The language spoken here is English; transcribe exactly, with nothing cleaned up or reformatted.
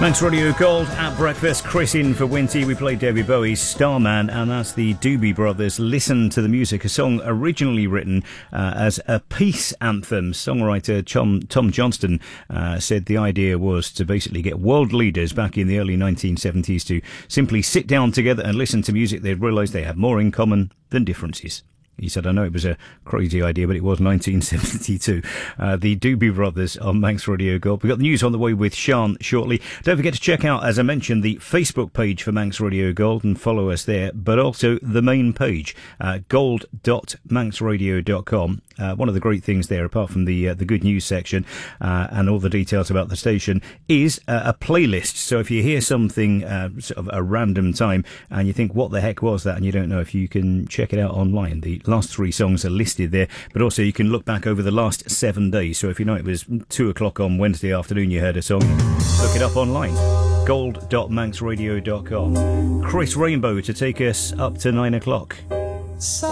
Manx Radio Gold at breakfast. Chris in for Winty. We played David Bowie's Starman, and that's the Doobie Brothers. Listen to the music, a song originally written uh, as a peace anthem. Songwriter Tom, Tom Johnston uh, said the idea was to basically get world leaders back in the early nineteen seventies to simply sit down together and listen to music they'd realised they had more in common than differences. He said, I know it was a crazy idea, but it was nineteen seventy-two. Uh, the Doobie Brothers on Manx Radio Gold. We've got the news on the way with Sean shortly. Don't forget to check out, as I mentioned, the Facebook page for Manx Radio Gold and follow us there, but also the main page, uh, gold dot manx radio dot com. Uh, one of the great things there, apart from the uh, the good news section uh, and all the details about the station, is uh, a playlist. So if you hear something uh, sort of a random time and you think, what the heck was that? And you don't know, if you can check it out online. The last three songs are listed there, but also you can look back over the last seven days. So if you know it was two o'clock on Wednesday afternoon you heard a song, look it up online. gold dot manx radio dot com. Chris Rainbow to take us up to nine o'clock. So